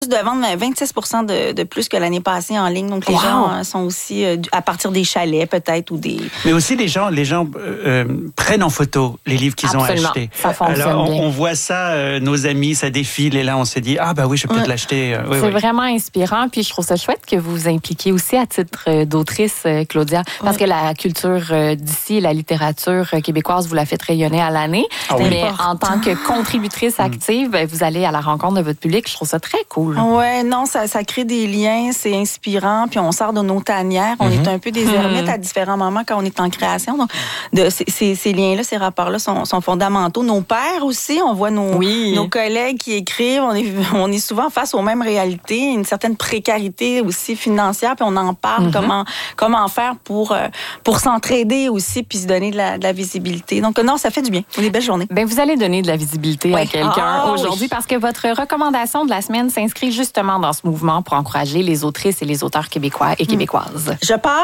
de vendre 26% de plus que l'année passée en ligne. Donc, les gens sont aussi à partir des chalets, peut-être, ou des... Mais aussi, les gens prennent en photo les livres qu'ils ont achetés. Ça fonctionne Alors, bien. on voit ça, nos amis, ça défile, et là, on s'est dit, oui, je vais peut-être l'acheter. C'est vraiment inspirant, puis je trouve ça chouette que vous vous impliquiez aussi à titre d'autrice, Claudia, parce que la culture d'ici, la littérature québécoise, vous la faites rayonner à l'année. Mais en tant que contributrice active, vous allez à la rencontre de votre public. Je trouve ça très cool. Ouais, non, ça crée des liens, c'est inspirant, puis on sort de nos tanières. On est un peu des ermites à différents moments quand on est en création. Donc, ces liens-là, ces rapports-là sont fondamentaux. Nos pairs aussi, on voit nos collègues qui écrivent. On est souvent face aux mêmes réalités, une certaine précarité aussi financière, puis on en parle, comment faire pour s'entraider aussi, puis se donner de la visibilité. Donc, non, ça fait du bien. Des belles journées. Bien, vous allez donner de la visibilité à quelqu'un aujourd'hui parce que votre recommandation de la semaine s'inscrit justement dans ce mouvement pour encourager les autrices et les auteurs québécois et québécoises.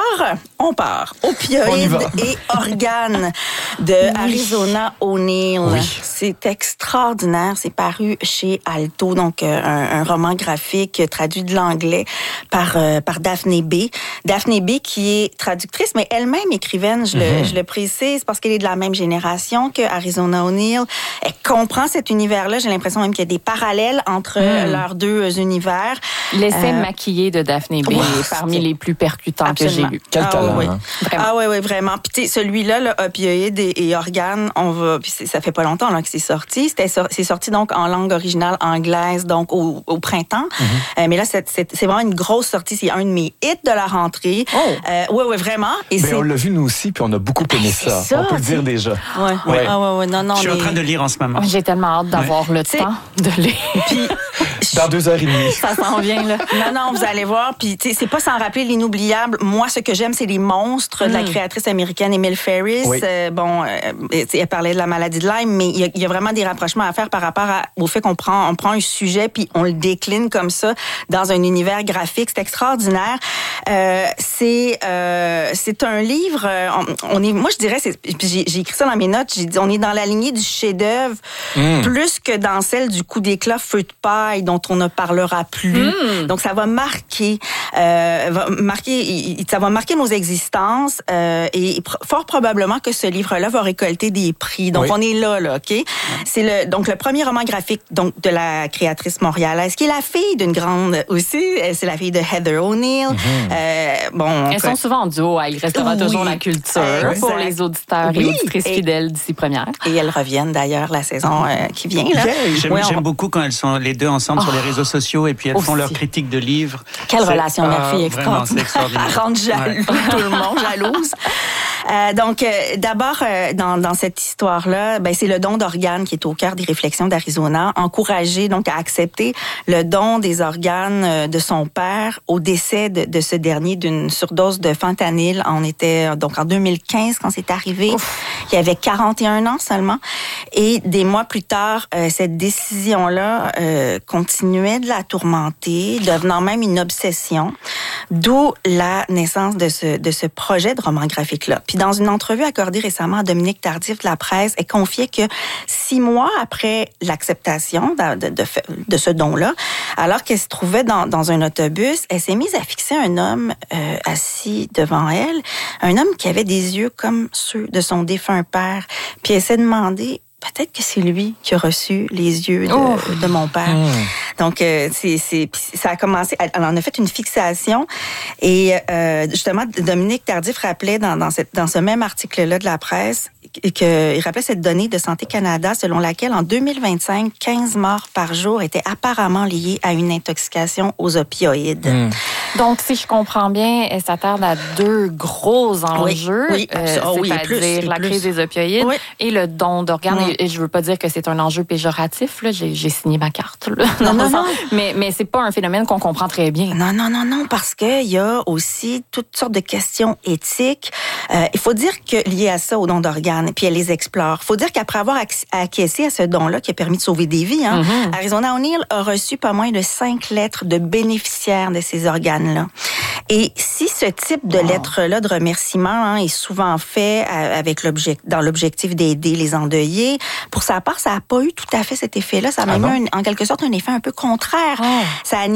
On part. Opioïdes et organes de Arizona O'Neill. Oui. C'est extraordinaire. C'est paru chez Alto, donc un roman graphique traduit de l'anglais par Daphne B. Daphne B qui est traductrice, mais elle-même écrivaine, je le précise, parce qu'elle est de la même génération que Arizona O'Neill. Elle comprend cet univers-là. J'ai l'impression même qu'il y a des parallèles entre leurs deux univers. L'essai maquillé de Daphne B est parmi les plus percutants que j'ai lus. Quel talent, oui. Oui, vraiment. Puis celui-là, là, opioïdes et organes, puis ça fait pas longtemps là, que c'est sorti. C'est sorti donc en langue originale anglaise, donc au printemps. Mais là, c'est vraiment une grosse sortie. C'est un de mes hits de la rentrée. Oui, vraiment. Et on l'a vu nous aussi, puis on a beaucoup aimé ça. On peut le dire déjà. Oui. Non, je suis en train de lire en ce moment. J'ai tellement hâte d'avoir le temps de lire. Puis, dans 2h30. Ça s'en vient, là. Non, vous allez voir. Puis, tu sais, c'est pas sans rappeler l'inoubliable. Moi, ce que j'aime, c'est les monstres de la créatrice américaine Emile Ferris. Oui. Elle parlait de la maladie de Lyme, mais il y a vraiment des rapprochements à faire par rapport au fait qu'on prend un sujet puis on le décline comme ça dans un univers graphique. C'est extraordinaire. C'est un livre. Moi, je dirais, j'ai écrit ça dans mes notes. J'ai dit, on est dans la lignée du chef-d'œuvre plus que dans celle du coup d'éclat feu de paille dont on ne parlera plus. Donc, ça va marquer, ça va marquer nos existences et fort probablement que ce livre-là va récolter des prix. Donc, on est là, OK? C'est le premier roman graphique donc de la créatrice montréalaise, qui est la fille d'une grande aussi. C'est la fille de Heather O'Neill. Elles sont souvent en duo. Il restera toujours la culture pour les auditeurs et auditrices fidèles d'ici première. Et elles reviennent d'ailleurs la saison qui vient. Là. J'aime beaucoup quand elles sont les deux ensemble sur les réseaux sociaux et puis elles font leurs critiques de livres. Quelle relation mère-fille extraordinaire. extraordinaire. Rendre jaloux, tout le monde jalouse. Donc, d'abord, dans cette histoire-là, c'est le don d'organes qui est au cœur des réflexions d'Arizona. Encourager donc à accepter le don des organes de son père au décès de ce dernier d'une surdose de fentanyl. On était donc en 2015 quand c'est arrivé. Il avait 41 ans seulement. Et des mois plus tard, cette décision-là continuait de la tourmenter, devenant même une obsession. D'où la naissance de ce projet de roman graphique-là. Puis dans une entrevue accordée récemment à Dominique Tardif de la presse, elle confiait que 6 mois après l'acceptation de ce don-là, alors qu'elle se trouvait dans un autobus, elle s'est mise à fixer un homme assis devant elle, un homme qui avait des yeux comme ceux de son défunt père. Puis elle s'est demandé, peut-être que c'est lui qui a reçu les yeux de mon père. Donc, ça a commencé, elle en a fait une fixation. Et justement, Dominique Tardif rappelait dans ce même article-là de la presse qu'il rappelait cette donnée de Santé Canada selon laquelle en 2025, 15 morts par jour étaient apparemment liées à une intoxication aux opioïdes. Donc, si je comprends bien, elle s'attarde à 2 gros enjeux, c'est-à-dire la crise des opioïdes et le don d'organes. Et je veux pas dire que c'est un enjeu péjoratif, là. J'ai signé ma carte, là. Non. Mais c'est pas un phénomène qu'on comprend très bien. Non, parce que il y a aussi toutes sortes de questions éthiques. Il faut dire que liées à ça, au don d'organes, puis elle les explore. Il faut dire qu'après avoir acquiescé à ce don-là qui a permis de sauver des vies, Arizona O'Neill a reçu pas moins de 5 lettres de bénéficiaires de ces organes-là. Et si ce type de lettre-là de remerciement est souvent fait avec dans l'objectif d'aider les endeuillés, pour sa part, ça n'a pas eu tout à fait cet effet-là. Ça a même eu en quelque sorte un effet un peu contraire. Ça a